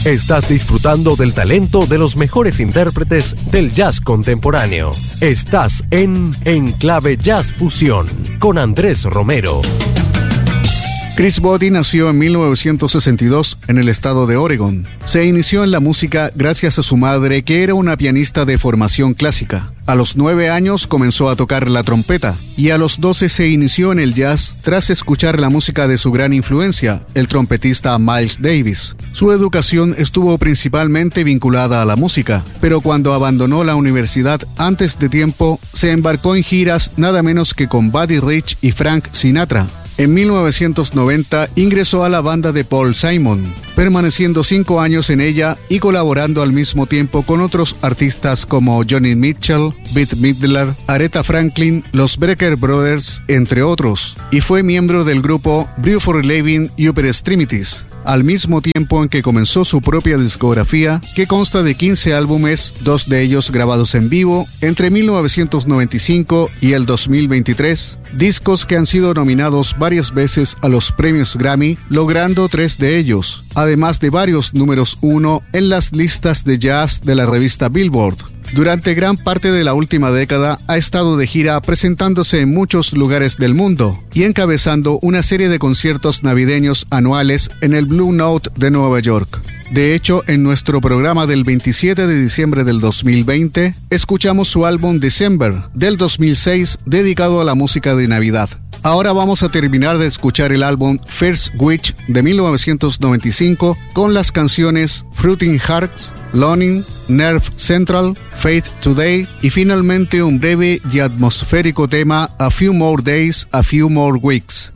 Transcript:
Estás disfrutando del talento de los mejores intérpretes del jazz contemporáneo. Estás en Clave Jazz Fusión con Andrés Romero. Chris Botti nació en 1962 en el estado de Oregon. Se inició en la música gracias a su madre, que era una pianista de formación clásica. A los 9 años comenzó a tocar la trompeta y a los 12 se inició en el jazz tras escuchar la música de su gran influencia, el trompetista Miles Davis. Su educación estuvo principalmente vinculada a la música, pero cuando abandonó la universidad antes de tiempo, se embarcó en giras nada menos que con Buddy Rich y Frank Sinatra. En 1990 ingresó a la banda de Paul Simon, permaneciendo 5 años en ella y colaborando al mismo tiempo con otros artistas como Johnny Mitchell, Bette Midler, Aretha Franklin, los Brecker Brothers, entre otros, y fue miembro del grupo Brew for Living y Upper Extremities, al mismo tiempo en que comenzó su propia discografía, que consta de 15 álbumes, 2 de ellos grabados en vivo, entre 1995 y el 2023, discos que han sido nominados varias veces a los premios Grammy, logrando 3 de ellos, además de varios números 1 en las listas de jazz de la revista Billboard. Durante gran parte de la última década ha estado de gira presentándose en muchos lugares del mundo y encabezando una serie de conciertos navideños anuales en el Blue Note de Nueva York. De hecho, en nuestro programa del 27 de diciembre del 2020, escuchamos su álbum December del 2006 dedicado a la música de Navidad. Ahora vamos a terminar de escuchar el álbum First Witch de 1995 con las canciones Fruiting Hearts, Loning, Nerve Central, Faith Today y finalmente un breve y atmosférico tema A Few More Days, A Few More Weeks.